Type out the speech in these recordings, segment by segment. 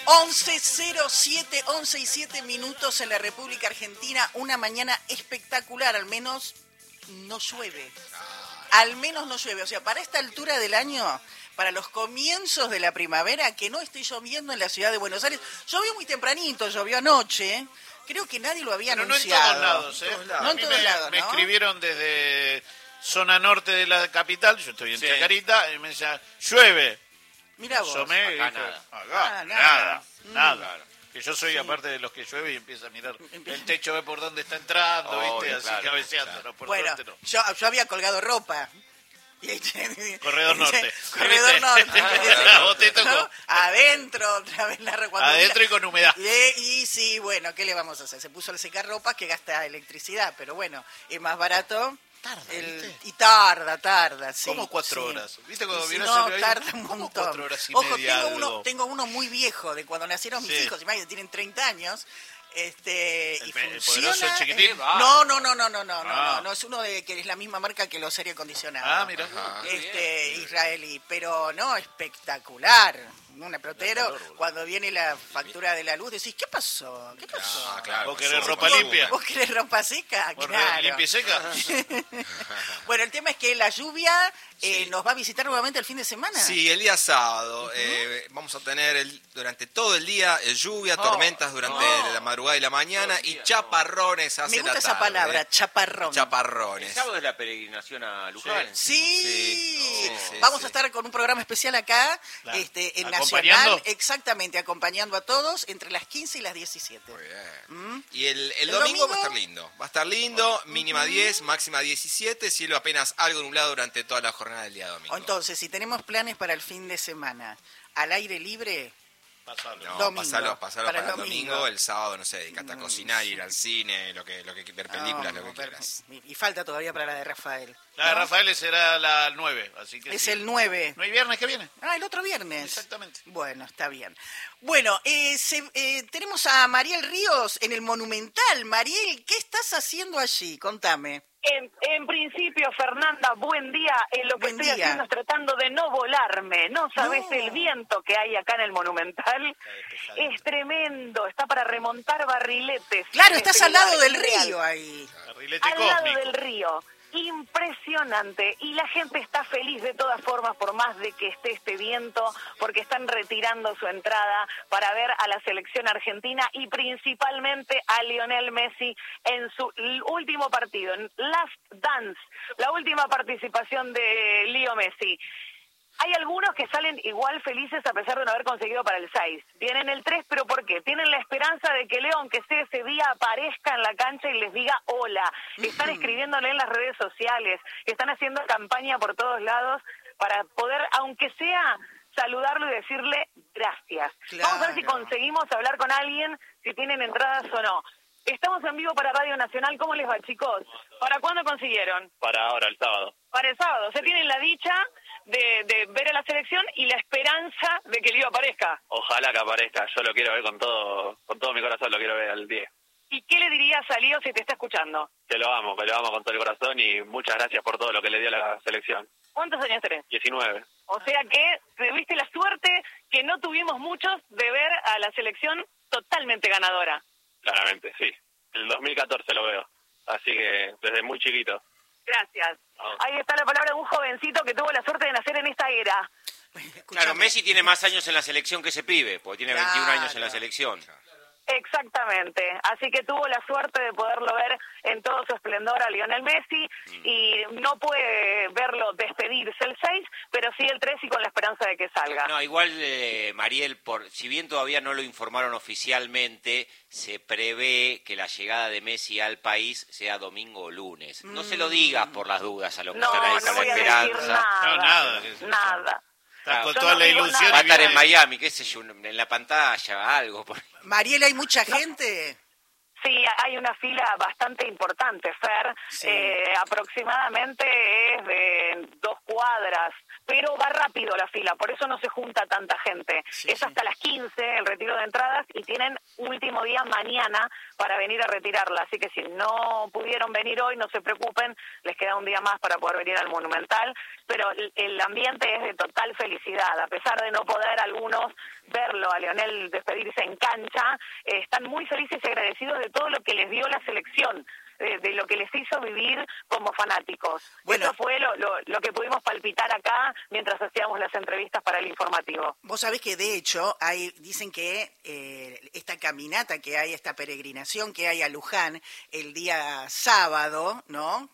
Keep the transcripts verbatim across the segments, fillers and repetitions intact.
once cero siete, once y siete minutos en la República Argentina. Una mañana espectacular, al menos no llueve. Al menos no llueve. O sea, para esta altura del año, para los comienzos de la primavera, que no esté lloviendo en la ciudad de Buenos Aires. Llovió muy tempranito, llovió anoche. Creo que nadie lo había Pero anunciado. No en todos lados, ¿eh? No en A mí todos me, lados, me ¿no? escribieron desde zona norte de la capital, yo estoy en Sí. Chacarita, y me decían, llueve. Mirá vos. Asomé y Acá dije, nada. acá, Ah, nada. nada, Mm. nada. Que yo soy Sí. aparte de los que llueve y empieza a mirar Empie- el techo, ve por dónde está entrando, Obvio, ¿viste? Así claro, cabeceando, claro. no, por Bueno, suerte no. yo, yo había colgado ropa. Corredor norte. Corredor ¿Viste? norte. Ah, vos te tocó. ¿No? Adentro, otra vez la ropa. Adentro y con humedad. Y, y sí, bueno, ¿qué le vamos a hacer? Se puso al secar ropa que gasta electricidad, pero bueno, es más barato. Tarda, El- ¿viste? y tarda, tarda, sí. ¿Cómo cuatro sí. horas? ¿Viste cuando Y si mirás no, el reloj? tarda un ¿Cómo montón. cuatro horas y Ojo, media tengo algo? uno, tengo uno muy viejo, de cuando nacieron mis Sí. hijos, imagínate, tienen treinta años. Este, El y pe- el funciona. poderoso, el chiquitín. Ah. No, no, no, no, no, no, Ah. no, no, no, es uno de que es la misma marca que los aire acondicionados. Ah, mira. Ajá. Este, israelí, pero no, espectacular. Un pelotero, calor, boludo. cuando viene la factura de la luz, decís, ¿qué pasó? ¿Qué pasó? Ah, claro. ¿Vos querés Sos ropa un limpia? ¿Vos querés ropa seca? Por Claro. limpia y seca. Bueno, el tema es que la lluvia eh, Sí. nos va a visitar nuevamente el fin de semana. Sí, el día sábado eh, vamos a tener el, durante todo el día eh, lluvia, No, tormentas durante no. la madrugada y la mañana Todo el y día, chaparrones hacia Me gusta la esa tarde. palabra, chaparrón. El Chaparrones. sábado es la peregrinación a Luján. Sí, Sí, sí, vamos sí. a estar con un programa especial acá, Claro. este, en ¿Acompañando? Nacional, exactamente, acompañando a todos entre las quince y las diecisiete. Muy bien. ¿Mm? Y el, el ¿El domingo, domingo? va a estar lindo. Va a estar lindo, mínima diez, máxima diecisiete, cielo apenas algo nublado durante toda la jornada del día domingo. O entonces, si tenemos planes para el fin de semana, al aire libre, Pasalo. No, domingo. pasalo, pasalo Para para, el el domingo. domingo. el sábado, no sé, dedicate a cocinar, ir al cine, lo que, lo que ver películas, no, lo que pero- quieras. y, y falta todavía para la de Rafael. La de ¿no? Rafael será la nueve, así que Es sí. el nueve. ¿No hay viernes que viene? Ah, el otro viernes. Exactamente. Bueno, está bien. Bueno, eh, se- eh, tenemos a Mariel Ríos en el Monumental. Mariel, ¿qué estás haciendo allí? Contame. En, en principio, Fernanda, buen día. En lo que Buen estoy día. haciendo es tratando de no volarme. No sabes No. el viento que hay acá en el Monumental. Es tremendo. Está para remontar barriletes. Claro, En estás este al lado lugar del ideal. río ahí. Barrilete Al lado cósmico. del río. Impresionante. Y la gente está feliz de todas formas, por más de que esté este viento, porque están retirando su entrada para ver a la selección argentina y principalmente a Lionel Messi en su l- último partido, en Last Dance, la última participación de Leo Messi. Hay algunos que salen igual felices a pesar de no haber conseguido para el seis. Tienen el tres, pero ¿por qué? Tienen la esperanza de que Leo, aunque sea ese día, aparezca en la cancha y les diga hola. Están escribiéndole en las redes sociales, están haciendo campaña por todos lados para poder, aunque sea, saludarlo y decirle gracias. Vamos a ver si Claro. conseguimos hablar con alguien, si tienen entradas o no. Estamos en vivo para Radio Nacional. ¿Cómo les va, chicos? ¿Para cuándo consiguieron? Para ahora, el sábado. Para el sábado. O sea, tienen la dicha de, de ver a la selección y la esperanza de que Lío aparezca. Ojalá que aparezca. Yo lo quiero ver con todo con todo mi corazón, lo quiero ver al diez. ¿Y qué le dirías a Lío si te está escuchando? Que lo amo, que lo amo con todo el corazón y muchas gracias por todo lo que le dio a la selección. ¿Cuántos años tenés? diecinueve. O sea que tuviste la suerte que no tuvimos muchos de ver a la selección totalmente ganadora. Claramente, sí. El dos mil catorce lo veo. Así que desde muy chiquito. Gracias. Vamos. Ahí está la palabra de un jovencito que tuvo la suerte de nacer en esta era. Claro, Escuchame. Messi tiene más años en la selección que ese pibe, porque tiene Claro. veintiún años en la selección. Exactamente, así que tuvo la suerte de poderlo ver en todo su esplendor a Lionel Messi y no puede verlo despedirse el seis, pero sí el tres y con la esperanza de que salga. No, igual, eh, Mariel, por si bien todavía no lo informaron oficialmente, se prevé que la llegada de Messi al país sea domingo o lunes. No se lo digas por las dudas a los que No, están ahí no con la voy a decir esperanza. nada, No, nada, qué sé yo. nada. Estás con Yo toda no la digo ilusión. nada. Va a y estar en viene- Miami, qué sé yo, en la pantalla, algo. por- Mariel, ¿hay mucha gente? Sí, hay una fila bastante importante, Fer. Sí. Eh, aproximadamente es de dos cuadras pero va rápido la fila, por eso no se junta tanta gente. Sí, es sí. hasta las quince el retiro de entradas y tienen último día mañana para venir a retirarla, así que si no pudieron venir hoy, no se preocupen, les queda un día más para poder venir al Monumental, pero el, el ambiente es de total felicidad, a pesar de no poder algunos verlo a Lionel despedirse en cancha, eh, están muy felices y agradecidos de todo lo que les dio la selección, de, de lo que les hizo vivir como fanáticos. Bueno. Eso fue lo, lo, lo que pudimos palpitar acá mientras hacíamos las entrevistas para el informativo. Vos sabés que de hecho hay, dicen que eh, esta caminata que hay, esta peregrinación que hay a Luján el día sábado, ¿no?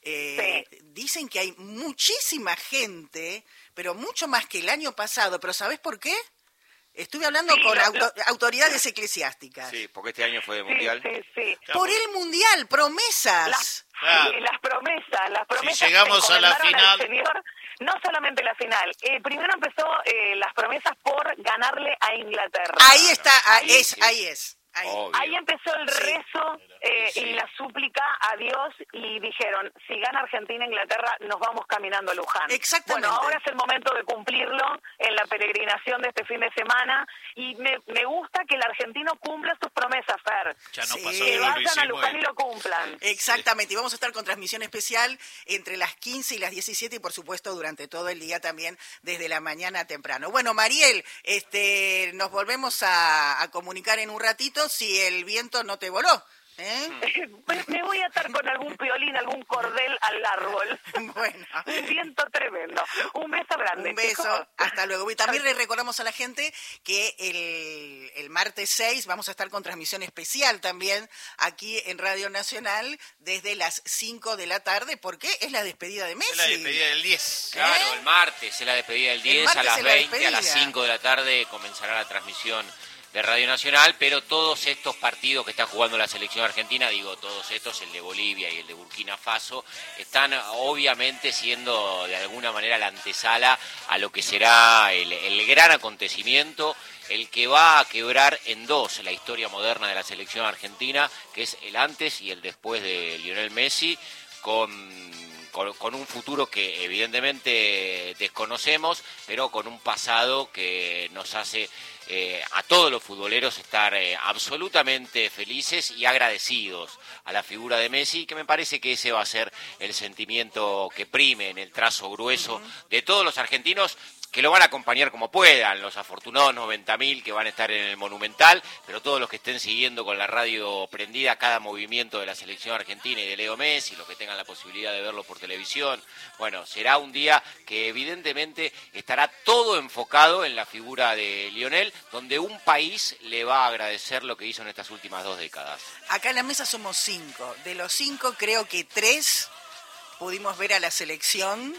Eh, Sí. Dicen que hay muchísima gente, pero mucho más que el año pasado. ¿Pero sabés por qué? Estuve hablando Sí, con lo- auto- autoridades eclesiásticas. Sí, porque este año fue de Sí, mundial. sí, sí. Por el Mundial, Las, promesas. Claro. sí, las promesas, las promesas Si llegamos que a la encomendaron al final- Señor, no solamente la final, eh, primero empezó eh, las promesas por ganarle a Inglaterra. Ahí está, ahí Ahí- es, ahí es. Ahí. Obvio. Ahí empezó el Sí. rezo eh, Sí. y la súplica a Dios y dijeron, si gana Argentina e Inglaterra, nos vamos caminando a Luján. Exactamente. Bueno, ahora es el momento de cumplirlo en la peregrinación de este fin de semana y me, me gusta que el argentino cumpla sus promesas, Fer. Ya no Sí. pasó Que que no lo vayan a hicimos. Luján y y- lo cumplan. Exactamente, y vamos a estar con transmisión especial entre las quince y las diecisiete y por supuesto durante todo el día también desde la mañana temprano. Bueno, Mariel, este, nos volvemos a, a comunicar en un ratito si el viento no te voló. ¿eh? me, me voy a atar con algún piolín, algún cordel al árbol. Bueno, Un viento tremendo. Un beso grande. un beso, chicos. hasta luego. Y también le recordamos a la gente que el, el martes seis vamos a estar con transmisión especial también aquí en Radio Nacional desde las cinco de la tarde, porque es la despedida de Messi. Es la despedida del diez. Claro, ¿Eh? el martes es la despedida del diez, a martes las es la veinte, a las despedida. cinco de la tarde comenzará la transmisión de Radio Nacional, pero todos estos partidos que está jugando la selección argentina, digo todos estos, el de Bolivia y el de Burkina Faso, están obviamente siendo de alguna manera la antesala a lo que será el, el gran acontecimiento, el que va a quebrar en dos la historia moderna de la selección argentina, que es el antes y el después de Lionel Messi, con... Con, con un futuro que evidentemente desconocemos, pero con un pasado que nos hace eh, a todos los futboleros estar eh, absolutamente felices y agradecidos a la figura de Messi, que me parece que ese va a ser el sentimiento que prime en el trazo grueso de todos los argentinos, que lo van a acompañar como puedan, los afortunados noventa mil que van a estar en el Monumental, pero todos los que estén siguiendo con la radio prendida cada movimiento de la selección argentina y de Leo Messi, los que tengan la posibilidad de verlo por televisión, bueno, será un día que evidentemente estará todo enfocado en la figura de Lionel, donde un país le va a agradecer lo que hizo en estas últimas dos décadas. Acá en la mesa somos cinco. De los cinco, creo que tres pudimos ver a la selección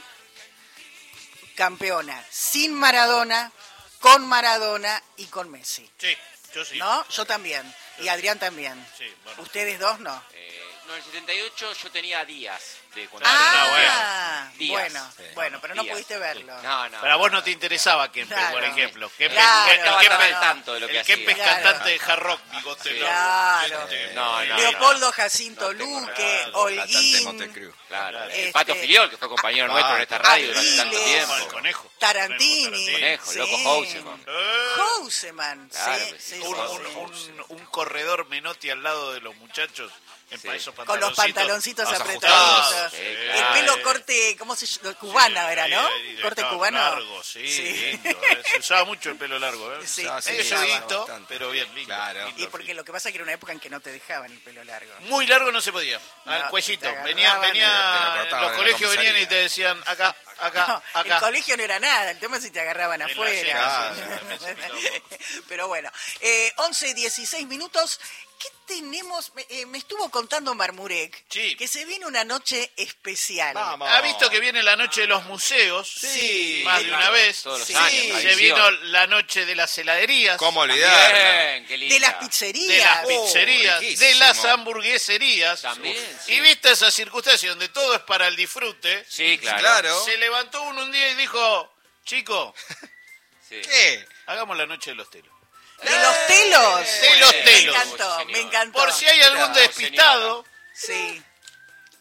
campeona sin Maradona, con Maradona y con Messi. Sí, yo sí. ¿No? Yo también. Y Adrián también. Sí, bueno. Ustedes dos no. Eh, no, en el setenta y ocho yo tenía días de cuando Ah, Díaz. bueno, Sí. bueno, pero no Díaz. pudiste verlo. No, no. Para vos no te interesaba Kempes, Claro. por ejemplo. Kempes, Claro, el Estaba Kempes- tan al tanto de lo que el hacía. Kempes Claro. cantante de hard rock, bigote Sí. largo. Claro. Este, No, no, Leopoldo Jacinto No tengo Luque, nada. Cantante Holguín, Montecrew. Claro, Este- el Pato Filiol, que fue compañero Ah, nuestro en esta radio durante Aquiles. tanto No, tiempo. el conejo. Tarantini. Conejo, Sí. loco Houseman. Eh, Houseman, Claro sí, que sí. sí, un, sí, un, sí. un, un corredor Menotti al lado de los muchachos en Sí. esos Con los pantaloncitos Más apretados. ajustados. Sí, El claro. pelo corte, ¿cómo se llama? Cubano era, ¿no? Ahí, ahí, Corte estaba cubano. Largo, sí, Sí. lindo, eh. Se usaba mucho el pelo largo, ¿eh? Sí. Ah, sí, Medio se usaba sudito, bastante. pero bien, lindo. Claro. lindo Y porque fin. lo que pasa es que era una época en que no te dejaban el pelo largo. Muy largo no se podía, al No, cuellito. te Venía, agarraban venía, y te lo cortaban los en la colegios venían y comisaría. te decían acá, acá, No, acá. el colegio no era nada, el tema es si te agarraban En la afuera. llena, sí, sí, sí, Pero bueno, eh, once, dieciséis minutos. ¿Qué tenemos? Me, eh, me estuvo contando Marmurek Sí. que se viene una noche especial. Vamos. ¿Ha visto que viene la noche de los museos? Sí. Más de una vez. Todos los Sí. años, Se tradición. vino la noche de las heladerías. ¿Cómo olvidarlo? Bien, qué linda. De las De las pizzerías. Oh, pizzerías, riquísimo. de las hamburgueserías. También, Uf. sí. Y viste esa circunstancia donde todo es para el disfrute. Sí, claro. Claro. Se levantó uno un día y dijo, chico, Sí. ¿Qué? hagamos la noche de los telos. De los telos. De los Me telos. encantó, Señor. me encantó. Por si hay algún Claro, despistado, Sí.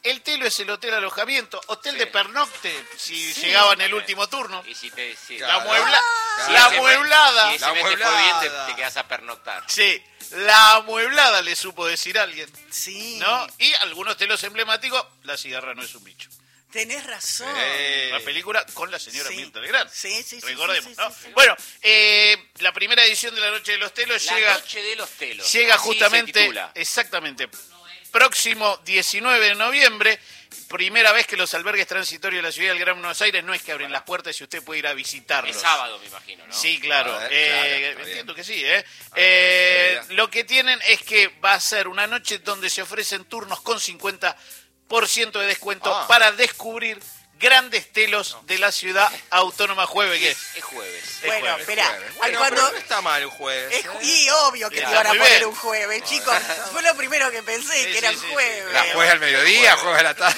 El telo es el hotel alojamiento, hotel Sí. de pernocte, si Sí. llegaba en el último turno. Y si te... Sí, La, Claro. muebla, Si la ese me- mueblada. Si ese La mes te fue mueblada. bien, te, te quedas a pernoctar. Sí, la amueblada le supo decir a alguien, Sí. ¿no? Y algunos telos emblemáticos, la cigarra no es un bicho. Tenés razón. Eh, La película con la señora Sí. Mirta Legrand. Sí, sí, sí, Recordemos, sí, sí, ¿no? sí, sí. Bueno, eh, la primera edición de la Noche de los Telos La llega, noche de los telos. llega Así se justamente, titula. exactamente, próximo diecinueve de noviembre. Primera vez que los albergues transitorios de la ciudad del Gran Buenos Aires no es que abren las puertas y usted puede ir a visitarlos. Es sábado, me imagino, ¿no? Sí, claro. A ver, Eh, claro, está entiendo bien. que sí, ¿eh? Eh, está bien. lo que tienen es que va a ser una noche donde se ofrecen turnos con cincuenta por ciento de descuento Ah. para descubrir grandes telos de la ciudad autónoma jueves. ¿Qué es? Es jueves. Es Bueno, jueves, espera. Jueves. Bueno, cuando... pero no está mal un jueves. Es ¿eh? ju- y obvio que Ya, te iban a muy poner bien. un jueves, chicos. Fue lo primero que pensé, Sí, que sí, era sí, sí. jueves. La jueves al mediodía, jueves a la tarde.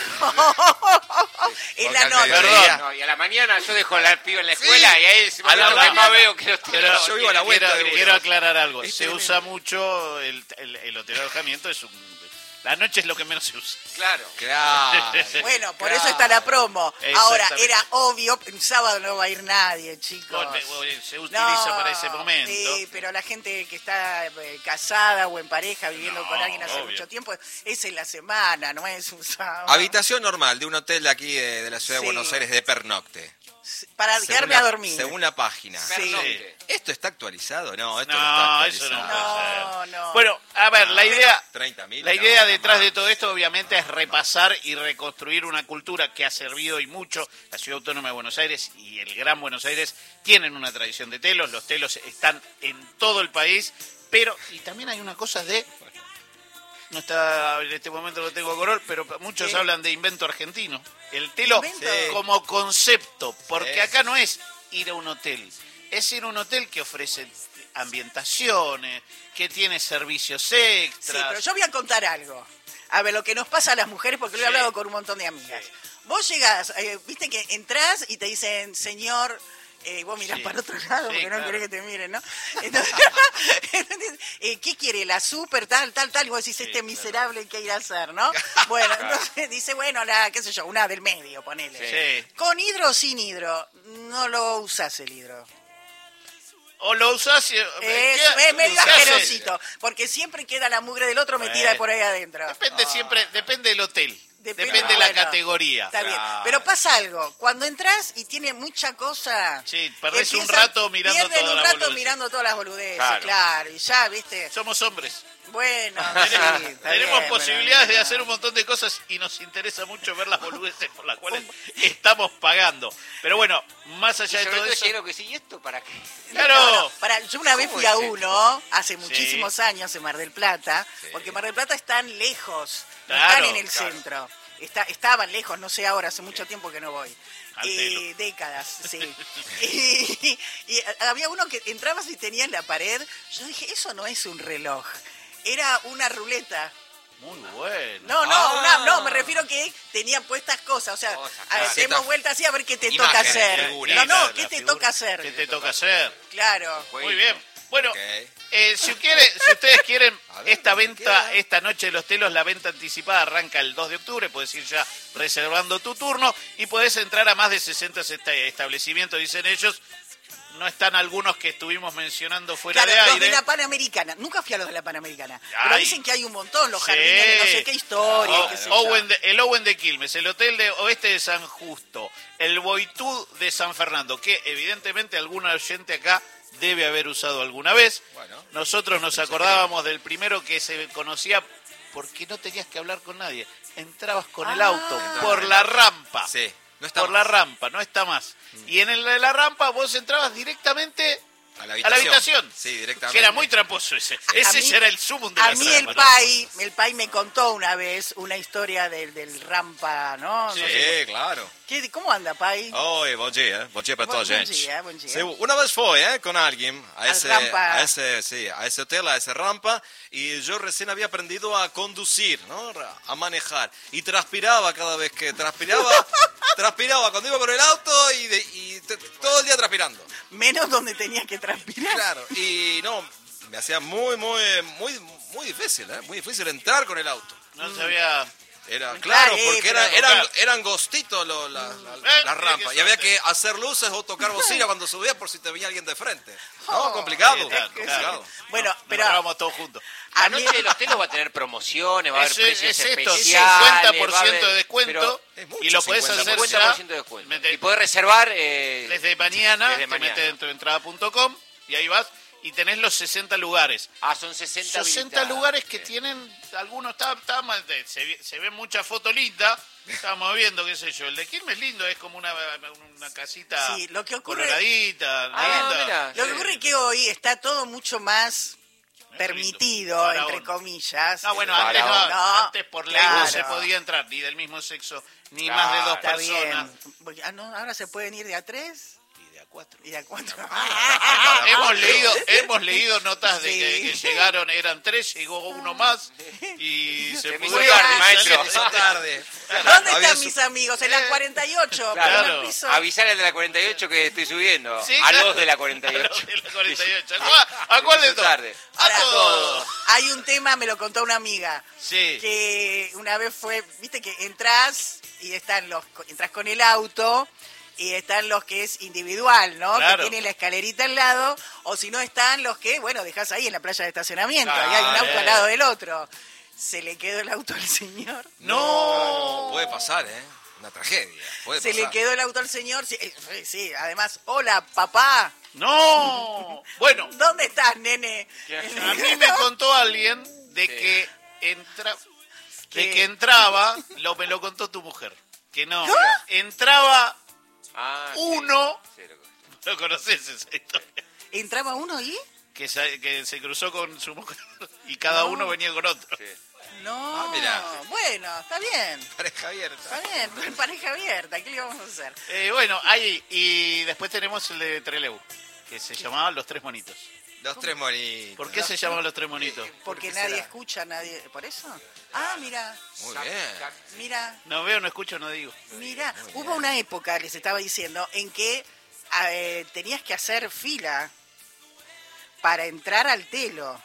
En Porque la al noche. mediodía- No, y a la mañana yo dejo al pibe en la escuela y ahí es A la lo que mañana- más veo que los Pero telos. yo vivo a la vuelta quiero, de uno. quiero aclarar algo. Es Se tremendo. usa mucho el, el, el hotel alojamiento. Es un, la noche es lo que menos se usa. Claro. Claro. Bueno, por Claro. eso está la promo. Ahora, Exactamente. era obvio, el sábado no va a ir nadie, chicos. Con- Se utiliza No, para ese momento. Sí, pero la gente que está eh, casada o en pareja viviendo No, con alguien hace obvio. mucho tiempo, es en la semana, no es un sábado. Habitación normal de un hotel de aquí de, de la ciudad Sí. de Buenos Aires de pernocte. Para Según quedarme la- a dormir. Según la página. Sí. Pernocte. ¿Esto está actualizado? No, esto no, No, está eso no actualizado. puede No, ser. no. Bueno, a ver, la idea... treinta mil. La idea detrás de todo esto, obviamente, es repasar y reconstruir una cultura que ha servido y mucho. La Ciudad Autónoma de Buenos Aires y el Gran Buenos Aires tienen una tradición de telos. Los telos están en todo el país, pero... Y también hay una cosa de... No está en este momento lo tengo a Corol, pero muchos ¿Qué? hablan de invento argentino. El telo ¿Invento? Sí. como concepto, porque Sí. acá no es ir a un hotel, es ir a un hotel que ofrece ambientaciones, que tiene servicios Sí, extras. pero yo voy a contar algo. A ver, lo que nos pasa a las mujeres, porque lo he Sí. hablado con un montón de amigas. Vos llegás, eh, viste que entrás y te dicen, señor, eh, vos mirás Sí. para otro lado Sí, porque no claro. querés que te miren, ¿no? Entonces, entonces, eh, ¿qué quiere? La super, tal, tal, tal. Y vos decís, Sí, este claro. miserable que ir a hacer, ¿no? Bueno, entonces dice, bueno, la, qué sé yo, una del medio, ponele. Sí. ¿Con hidro o sin hidro? No lo usás el hidro. O lo usás y... Es, ¿qué- es medio qué haces? asquerosito, porque siempre queda la mugre del otro metida Bueno. por ahí adentro. Depende siempre, depende del hotel, Depende- depende de la bueno, categoría. Está bien. Claro. Pero pasa algo, cuando entras y tiene mucha cosa... Sí, perdés un empiezan- rato mirando pierden todas un las rato boludeces. mirando todas las boludeces, claro. Claro. y ya, viste, Somos hombres. bueno, Tenemos, sí, está tenemos bien, posibilidades pero- de hacer un montón de cosas y nos interesa mucho ver las boludeces por las cuales estamos pagando. Pero bueno, más Y allá de sobre todo todo eso... lleno que sí, ¿y esto para qué? ¡Claro! No, no, pará, yo una vez ¿Cómo fui a es uno, hace muchísimos años, en Mar del Plata, Sí. porque Mar del Plata están lejos, no Claro, están en el claro. centro. Está, estaban lejos, no sé ahora, hace mucho tiempo que no voy. Al Eh, pelo. décadas, sí. y, y había uno que entrabas y tenía en la pared, yo dije, eso no es un reloj, era una ruleta. Muy bueno. No, no, Ah. una- no, me refiero que tenía puestas cosas, o sea, Cosas, a- claro. demos vuelta así a ver qué te Imágenes, toca hacer. figuras. No, no, La ¿qué te figura. toca hacer? ¿Qué te toca hacer? Claro. Muy bien. Bueno, Ok. eh, si, quiere, si ustedes quieren, A ver, esta ¿qué venta, queda? esta noche de los telos, la venta anticipada arranca el dos de octubre, puedes ir ya reservando tu turno y puedes entrar a más de sesenta esta- establecimientos, dicen ellos. No están algunos que estuvimos mencionando fuera Claro, de los aire. de la Panamericana. Nunca fui a los de la Panamericana. Pero Ay. dicen que hay un montón, los Sí. jardines de no sé qué historia, O- qué sé Owen yo. de- el Owen de Quilmes, el Hotel de Oeste de San Justo, el Boitú de San Fernando, que evidentemente algún oyente acá debe haber usado alguna vez. Bueno. Nosotros nos acordábamos del primero que se conocía porque no tenías que hablar con nadie. Entrabas con el Ah. auto por la rampa. Sí, no está Por más. la rampa, no está más. Y en el de la rampa vos entrabas directamente A la a la habitación. Sí, directamente. Que era muy tramposo ese. Ese mí- ya era el sumum de A la mí el trampa, ¿no? pai, el pai me contó una vez una historia del, del rampa, ¿no? Sí, No sé. claro. ¿Qué- ¿Cómo anda, pai? Oi, bom dia, bom dia para Bom- toda a bom gente. dia, bom dia. Sí, una vez fui eh, con alguien a Al ese, rampa. a ese, sí, a ese hotel, a esa rampa, y yo recién había aprendido a conducir, ¿no? A manejar. Y transpiraba cada vez que transpiraba, transpiraba cuando iba con el auto y, de- y t- todo el día transpirando. Menos donde tenía que transpirar. Claro, y no, me hacía muy, muy, muy, muy difícil, ¿eh? Muy difícil entrar con el auto. No sabía. Era, Claro, claro, eh, porque pero- era- eran, claro. eran gostitos lo- la- la- Eh, las mira rampas. qué Y había suerte. que hacer luces o tocar bocina cuando subía por si te venía alguien de frente. No, Oh, complicado. Ahí está, complicado. claro. Bueno, No, pero- nos grabamos todos juntos. La A mí- noche de los telos va a tener promociones, va a haber Es, precios es esto, especiales. cincuenta por va a haber- ciento de descuento pero Es mucho, y lo puedes cincuenta hacer por ciento. cincuenta ya por ciento de descuento. Mete- Y podés reservar eh, desde mañana, desde te mañana. metes dentro de entrada punto com y ahí vas y tenés los sesenta lugares. Ah, son sesenta sesenta habilitados. lugares que Bien. tienen, algunos está, está mal, de- se, ve- se ve mucha foto linda, estamos viendo, qué sé yo, el de Quilmes es lindo, es como una, una casita Sí, lo que ocurre- coloradita, Ah, linda. mira. Lo que ocurre es que hoy está todo mucho más permitido, Faraón. entre comillas. No, bueno, Para antes, no, vos. No, antes por ley no claro. se podía entrar ni del mismo sexo, ni Claro. más de dos Está personas. bien. Ah, no, ahora se pueden ir de a tres Y de a cuatro. y de a cuatro. hemos leído hemos leído notas de Sí. que, que llegaron, eran tres, llegó uno más y se, Se me pudo hizo tarde, salir. maestro. Hizo tarde. ¿Dónde Había están su- mis amigos? En la cuarenta y ocho, Claro. primer piso. Avisar al de la cuarenta y ocho que estoy subiendo. Sí, a claro. los de la cuarenta y A ocho. los de la cuarenta y ocho. ¿A cuál, a cuál de Se me hizo todos? tarde. A Ahora, todos. Hay un tema, me lo contó una amiga, Sí. que una vez fue, viste que entras y están los, entras con el auto y están los que es individual, ¿no? Claro. Que tienen la escalerita al lado, o si no están los que, bueno, dejás ahí en la playa de estacionamiento, Claro. y hay un auto al lado del otro. Se le quedó el auto al señor. No. Puede pasar, ¿eh? Una tragedia. Puede Se pasar. le quedó el auto al señor. Sí, eh, sí, además, hola, papá. No. Bueno, ¿Dónde estás, nene? a mí me contó alguien de Sí. que entra, de ¿Qué? que entraba, lo me lo contó tu mujer, que no, ¿Ah? entraba Ah, sí. uno, Sí, lo- no conoces esa historia, ¿Entraba uno y? que se, que se cruzó con su mujer y cada uno venía con otro. sí. No. Ah, mirá. Bueno, está bien. Pareja abierta. Está bien, pareja abierta. ¿Qué le vamos a hacer? Eh, bueno, ahí, y después tenemos el de Trelew, que se llamaba Los Tres Monitos. Los tres monitos. ¿Por qué se llamaban Los Tres Monitos? Porque qué nadie será? escucha, nadie. ¿Por eso? Ah, mira, Muy bien. mira, No veo, no escucho, no digo. mira. Hubo una época, les estaba diciendo, en que eh, tenías que hacer fila para entrar al telo.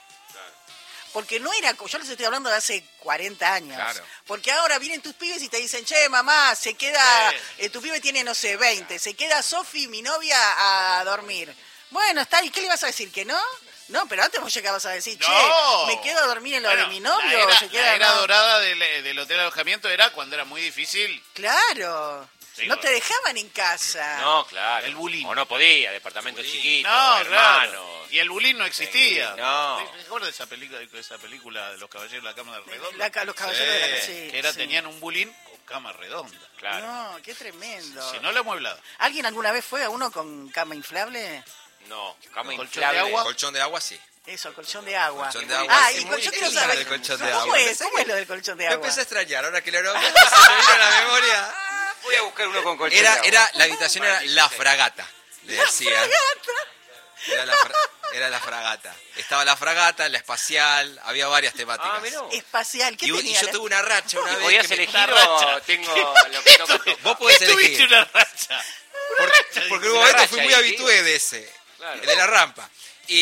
Porque no era, yo les estoy hablando de hace cuarenta años. Claro. Porque ahora vienen tus pibes y te dicen, che, mamá, se queda, Sí. eh, tu pibe tiene, no sé, veinte, se queda Sofi, mi novia, a dormir. Bueno, está, ¿y qué le vas a decir? ¿Que no? No, pero antes vos llegabas a decir, che, No. me quedo a dormir en lo Bueno, de mi novio, la era, se queda... la era no. dorada del, del hotel de alojamiento era cuando era muy difícil. Claro, Sí, no bueno. te dejaban en casa. No, claro. El bullying. O no podía, departamento chiquito, No, hermanos. claro. Y el bullying no existía. Sí, no. ¿Te acuerdas de esa película, de esa película de los caballeros de la cama redonda? La ca- los caballeros de la Sí, sí, que era, sí. tenían un bullying con cama redonda. Claro. No, qué tremendo. Si no la amueblada. ¿Alguien alguna vez fue a uno con cama inflable? No, cama Colchón inflable. de agua. Colchón de agua, sí. Eso, colchón de agua. Colchón de Ah, agua. Ah, sí, y muy con- yo quiero lindo saber, el colchón de ¿cómo agua. es? ¿Cómo es lo del colchón de Me agua? empecé a extrañar, ahora que lo nombro, se me vino a la memoria. Voy a buscar uno con colchón Era, de agua. era, la habitación era la fragata, le decía. Era la, fra- era la fragata. Estaba la fragata, la espacial, había varias temáticas. Ah, mirá. Espacial, ¿qué y, y tenía? yo tuve una racha una ¿Y vez. podías que me- elegir una o racha. tengo lo que toca? Vos podés ¿Qué tuviste elegir. una racha? Porque, porque en un Una momento fui racha muy ahí, habitué de ese, Claro. de la rampa.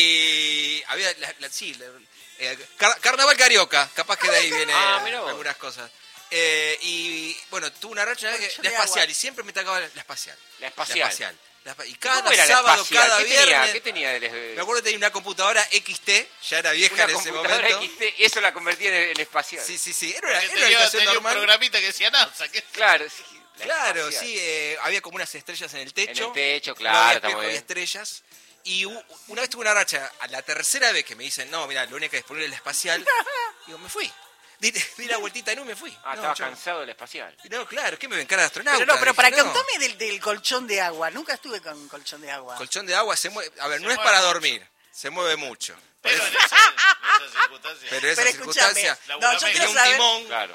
Y había, la, la- sí, la- eh, car- Carnaval Carioca, capaz que de ahí viene Ah, mirá vos. algunas cosas. Eh, y bueno, tuve una racha una vez que- Colchón la de espacial, agua. y siempre me tocaba la, la espacial. La espacial. La espacial. La espa- y ¿Cómo cada era la sábado, espacial? cada ¿Qué tenía? viernes. ¿Qué tenía de Me acuerdo que tenía una computadora X T, ya era vieja una en ese computadora momento. X T? Eso la convertí en, en espacial. Sí, sí, sí. Era una, Que era una tenía, habitación tenía un normal. programita que decía NASA. ¿qué? Claro, sí. la Claro, espacial. sí, eh, había como unas estrellas en el techo. En el techo, No claro, había está espejo, muy había bien. estrellas. Y u- una vez tuve una racha, a la tercera vez que me dicen, no, mira, lo único que disponible es la espacial, digo, me fui. Di, di la vueltita en U y me fui. Ah, no, estaba yo- cansado de la espacial. no, claro, ¿qué me ven cara de astronauta? Pero no, pero Dije, para no. contame del, del colchón de agua. Nunca estuve con colchón de agua. Colchón de agua se mueve. A ver, Se no es mueve para mucho. dormir, se mueve mucho. Pero en esa, en esa circunstancia. Pero esa Pero circunstancia. escúchame, no, yo Tenía quiero Tenía un saber... timón. Claro.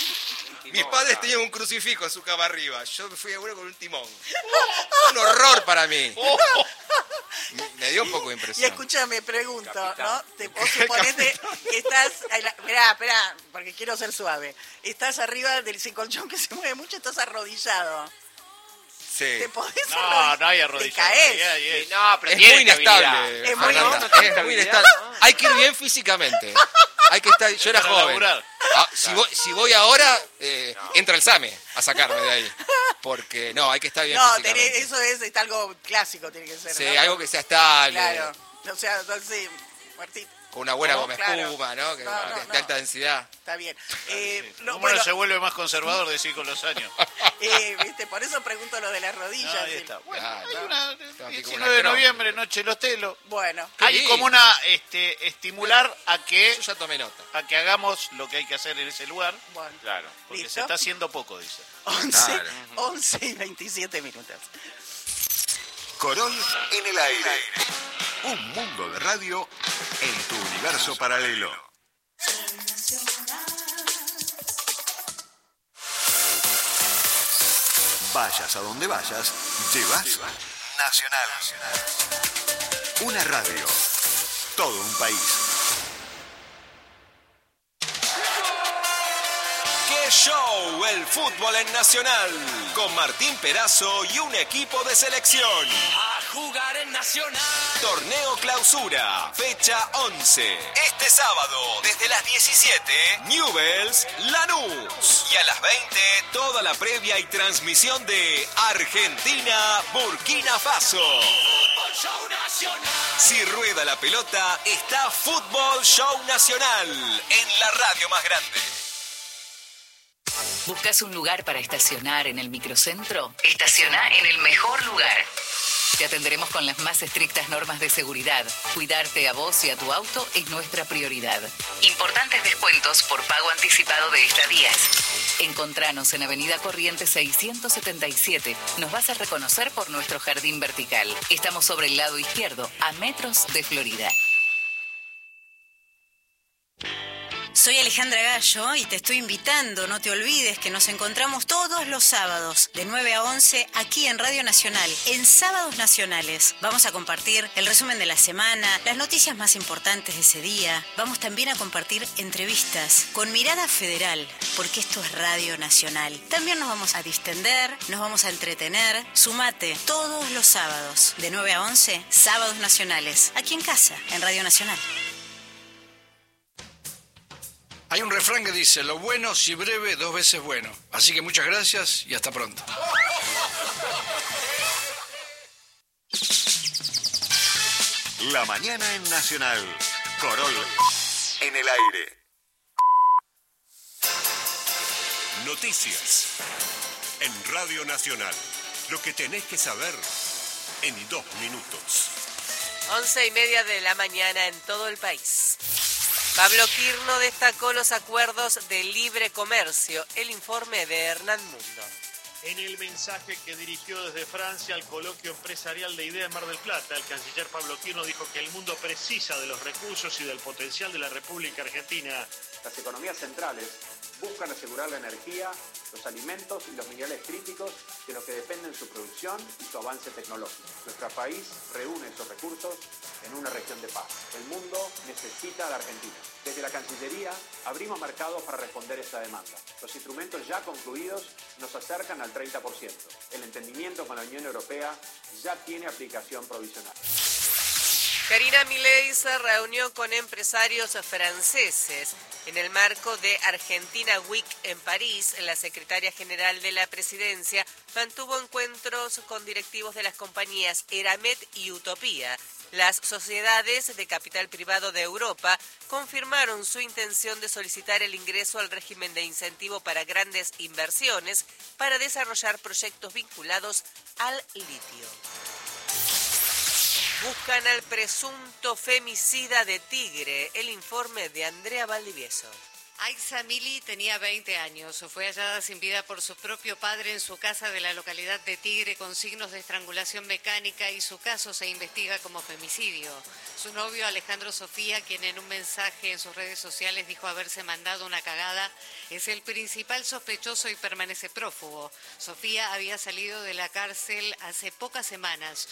Mis padres tenían un crucifijo en su cama arriba. Yo me fui a uno con un timón. Un horror para mí. Me dio un poco de Y impresión. escúchame, pregunto, Capitán. ¿no? Te, vos suponete que estás... ay, la- Esperá, esperá, porque quiero ser suave. Estás arriba del ese colchón que se mueve mucho, estás arrodillado. Sí. ¿Te podés No, no hay Te arrodillado. caes. Ahí, ahí es. Sí, no, pero Es tiene muy estabilidad. inestable. Es muy- Fernanda. ¿no? ¿No tiene Es muy estabilidad? inestable. hay que ir bien físicamente. Hay que estar, yo era Para joven. laburar. Ah, si, voy, si voy ahora, eh, entra el SAME a sacarme de ahí. Porque no, hay que estar bien No, físicamente. tenés- eso es, es algo clásico, tiene que ser. Sí, ¿no? algo que sea estable, Claro. O sea, sí, Martín, con una buena No, goma claro. espuma, ¿no? Que, No, no, de, de no. alta densidad. está bien. Eh, lo- ¿Cómo bueno, no se vuelve más conservador decir con los años? eh, ¿viste? Por eso pregunto lo de las No, rodillas. ahí sí. está. Bueno, Claro. hay una, aquí como diecinueve una de trompa. noviembre, Noche de los Telos. Bueno, Qué Hay lindo. como una este, estimular a que Yo ya tomé nota. a que hagamos lo que hay que hacer en ese lugar, bueno. Claro. porque ¿Listo? se está haciendo poco, dice. once, Claro. once y veintisiete minutos. Corol en el aire. Un mundo de radio en tu universo paralelo. Vayas a donde vayas, llevas Nacional. Una radio. Todo un país. ¡Qué show! El fútbol en Nacional. Con Martín Perazo y un equipo de selección. A jugar en Nacional. Torneo Clausura, fecha once. Este sábado, desde las diecisiete, Newell's Lanús. Y a las veinte, toda la previa y transmisión de Argentina-Burkina Faso. Fútbol Show Nacional. Si rueda la pelota, está Fútbol Show Nacional en la radio más grande. ¿Buscas un lugar para estacionar en el microcentro? Estaciona en el mejor lugar. Te atenderemos con las más estrictas normas de seguridad. Cuidarte a vos y a tu auto es nuestra prioridad. Importantes descuentos por pago anticipado de estadías. Encontranos en Avenida Corrientes seiscientos setenta y siete. Nos vas a reconocer por nuestro jardín vertical. Estamos sobre el lado izquierdo, a metros de Florida. Soy Alejandra Gallo y te estoy invitando, no te olvides que nos encontramos todos los sábados de nueve a once aquí en Radio Nacional, en Sábados Nacionales. Vamos a compartir el resumen de la semana, las noticias más importantes de ese día. Vamos también a compartir entrevistas con mirada federal, porque esto es Radio Nacional. También nos vamos a distender, nos vamos a entretener. Sumate todos los sábados de nueve a once, Sábados Nacionales, aquí en casa, en Radio Nacional. Hay un refrán que dice, lo bueno si breve, dos veces bueno. Así que muchas gracias y hasta pronto. La mañana en Nacional. Corol en el aire. Noticias. En Radio Nacional. Lo que tenés que saber en dos minutos. Once y media de la mañana en todo el país. Pablo Quirno destacó los acuerdos de libre comercio. El informe de Hernán Mundo. En el mensaje que dirigió desde Francia al coloquio empresarial de Idea en Mar del Plata, el canciller Pablo Quirno dijo que el mundo precisa de los recursos y del potencial de la República Argentina. Las economías centrales buscan asegurar la energía, los alimentos y los minerales críticos de los que dependen su producción y su avance tecnológico. Nuestro país reúne esos recursos en una región de paz. El mundo necesita a la Argentina. Desde la Cancillería abrimos mercados para responder esta demanda. Los instrumentos ya concluidos nos acercan al treinta por ciento. El entendimiento con la Unión Europea ya tiene aplicación provisional. Karina Milei se reunió con empresarios franceses. En el marco de Argentina Week en París, la secretaria general de la presidencia mantuvo encuentros con directivos de las compañías Eramet y Utopía. Las sociedades de capital privado de Europa confirmaron su intención de solicitar el ingreso al régimen de incentivo para grandes inversiones para desarrollar proyectos vinculados al litio. Buscan al presunto femicida de Tigre. El informe de Andrea Valdivieso. Aixa Mili tenía veinte años. Fue hallada sin vida por su propio padre en su casa de la localidad de Tigre con signos de estrangulación mecánica y su caso se investiga como femicidio. Su novio Alejandro Sofía, quien en un mensaje en sus redes sociales dijo haberse mandado una cagada, es el principal sospechoso y permanece prófugo. Sofía había salido de la cárcel hace pocas semanas.